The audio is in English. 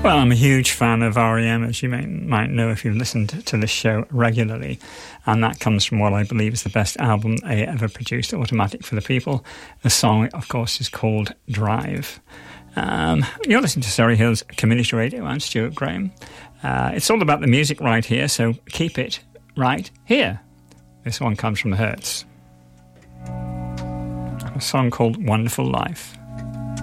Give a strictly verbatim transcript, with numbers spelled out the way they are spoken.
Well, I'm a huge fan of R E M, as you may, might know if you've listened to this show regularly, and that comes from what I believe is the best album they ever produced, Automatic for the People. The song, of course, is called Drive. Um, you're listening to Surrey Hills Community Radio. I'm Stuart Graham. Uh, it's all about the music right here, so keep it right here. This one comes from The Hurts. A song called Wonderful Life.